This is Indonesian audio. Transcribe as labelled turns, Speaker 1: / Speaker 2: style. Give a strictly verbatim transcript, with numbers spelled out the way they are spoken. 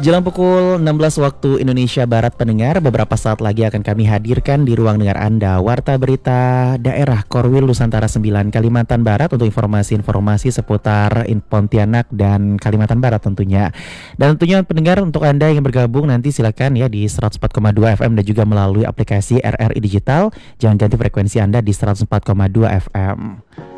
Speaker 1: Jelang pukul enam belas waktu Indonesia Barat pendengar, beberapa saat lagi akan kami hadirkan di ruang dengar Anda Warta Berita Daerah Korwil Nusantara sembilan Kalimantan Barat untuk informasi-informasi seputar in- Pontianak dan Kalimantan Barat tentunya. Dan tentunya pendengar, untuk Anda yang bergabung nanti silakan ya di seratus empat koma dua F M dan juga melalui aplikasi R R I Digital. Jangan ganti frekuensi Anda di seratus empat koma dua F M.